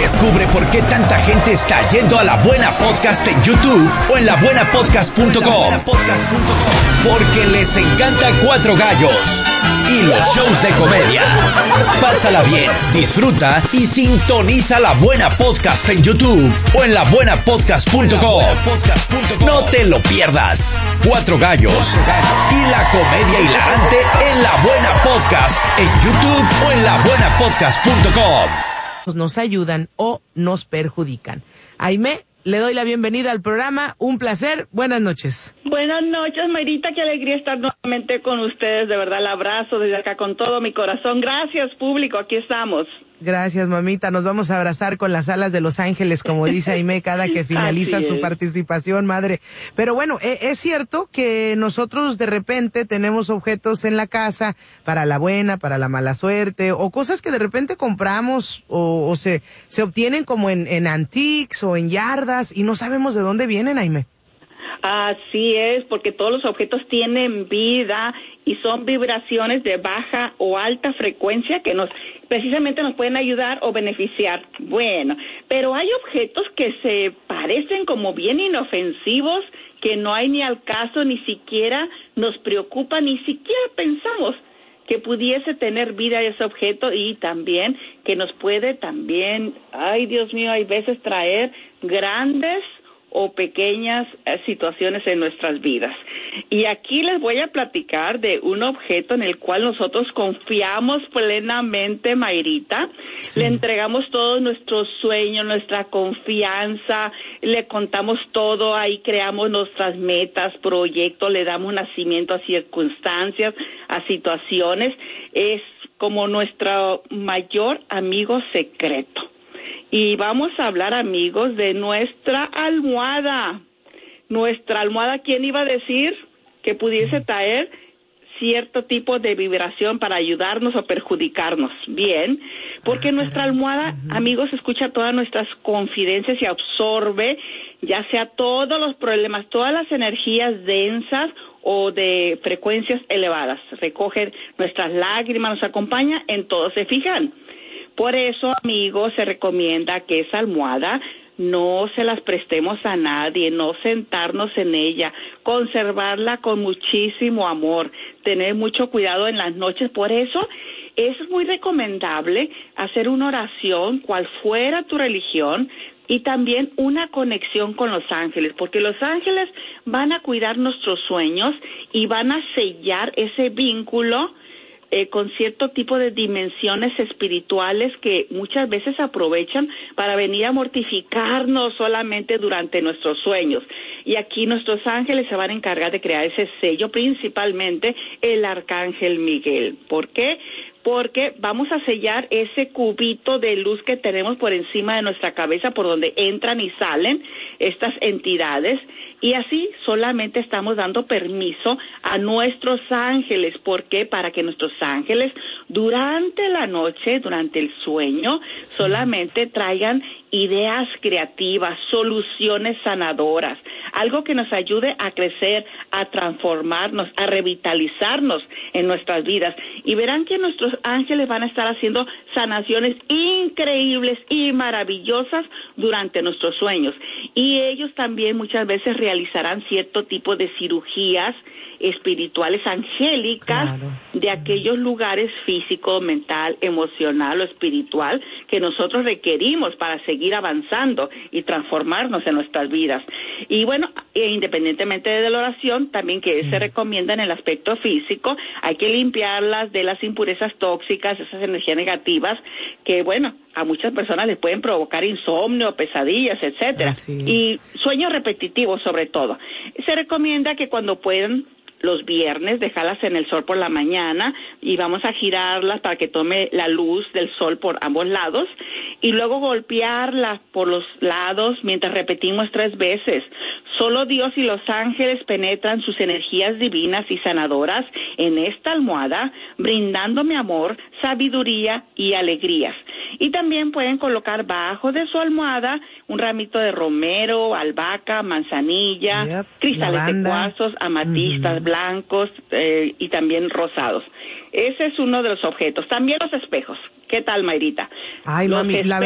Descubre por qué tanta gente está yendo a La Buena Podcast en YouTube o en labuenapodcast.com. Porque les encanta Cuatro Gallos y los shows de comedia. Pásala bien, disfruta y sintoniza La Buena Podcast en YouTube o en labuenapodcast.com. No te lo pierdas. Cuatro Gallos y la comedia hilarante en La Buena Podcast en YouTube o en labuenapodcast.com. Nos ayudan o nos perjudican. Aimé, le doy la bienvenida al programa. Un placer. Buenas noches. Buenas noches, Mayrita. Qué alegría estar nuevamente con ustedes. De verdad, el abrazo desde acá con todo mi corazón. Gracias, público. Aquí estamos. Gracias, mamita. Nos vamos a abrazar con las alas de los ángeles, como dice Aimé cada que finaliza su participación, madre. Pero bueno, es cierto que nosotros de repente tenemos objetos en la casa para la buena, para la mala suerte, o cosas que de repente compramos o se obtienen como en antiques o en yardas y no sabemos de dónde vienen, Aimé. Así es, porque todos los objetos tienen vida y son vibraciones de baja o alta frecuencia que precisamente nos pueden ayudar o beneficiar. Bueno, pero hay objetos que se parecen como bien inofensivos, que no hay ni al caso, ni siquiera nos preocupa, ni siquiera pensamos que pudiese tener vida ese objeto y también que nos puede también, ay Dios mío, hay veces traer grandes o pequeñas situaciones en nuestras vidas. Y aquí les voy a platicar de un objeto en el cual nosotros confiamos plenamente, Mayrita. Sí. Le entregamos todos nuestros sueños, nuestra confianza, le contamos todo, ahí creamos nuestras metas, proyectos, le damos nacimiento a circunstancias, a situaciones. Es como nuestro mayor amigo secreto. Y vamos a hablar, amigos, de nuestra almohada. Nuestra almohada, ¿quién iba a decir que pudiese traer cierto tipo de vibración para ayudarnos o perjudicarnos? Bien, porque nuestra almohada, amigos, escucha todas nuestras confidencias y absorbe, ya sea todos los problemas, todas las energías densas o de frecuencias elevadas. Recoge nuestras lágrimas, nos acompaña en todo. ¿Se fijan? Por eso, amigos, se recomienda que esa almohada no se las prestemos a nadie, no sentarnos en ella, conservarla con muchísimo amor, tener mucho cuidado en las noches. Por eso es muy recomendable hacer una oración, cual fuera tu religión, y también una conexión con los ángeles, porque los ángeles van a cuidar nuestros sueños y van a sellar ese vínculo con cierto tipo de dimensiones espirituales que muchas veces aprovechan para venir a mortificarnos solamente durante nuestros sueños. Y aquí nuestros ángeles se van a encargar de crear ese sello, principalmente el arcángel Miguel. ¿Por qué? Porque vamos a sellar ese cubito de luz que tenemos por encima de nuestra cabeza, por donde entran y salen estas entidades, y así solamente estamos dando permiso a nuestros ángeles. ¿Por qué? Para que nuestros ángeles durante la noche, durante el sueño, solamente traigan ideas creativas, soluciones sanadoras, algo que nos ayude a crecer, a transformarnos, a revitalizarnos en nuestras vidas. Y verán que nuestros ángeles van a estar haciendo sanaciones increíbles y maravillosas durante nuestros sueños. Y ellos también muchas veces realizarán cierto tipo de cirugías espirituales angélicas, claro, de aquellos lugares físico, mental, emocional o espiritual que nosotros requerimos para seguir avanzando y transformarnos en nuestras vidas. Y bueno, independientemente de la oración, también que se recomienda en el aspecto físico, hay que limpiarlas de las impurezas tóxicas, esas energías negativas que, bueno, a muchas personas les pueden provocar insomnio, pesadillas, etcétera, y sueños repetitivos sobre todo. Se recomienda que cuando puedan, los viernes, dejarlas en el sol por la mañana y vamos a girarlas para que tome la luz del sol por ambos lados y luego golpearlas por los lados mientras repetimos 3 veces. Solo Dios y los ángeles penetran sus energías divinas y sanadoras en esta almohada, brindándome amor, sabiduría y alegrías. Y también pueden colocar bajo de su almohada un ramito de romero, albahaca, manzanilla, cristales de cuarzos, amatistas, blancos y también rosados. Ese es uno de los objetos. También los espejos. ¿Qué tal, Mayrita? Ay, mami, la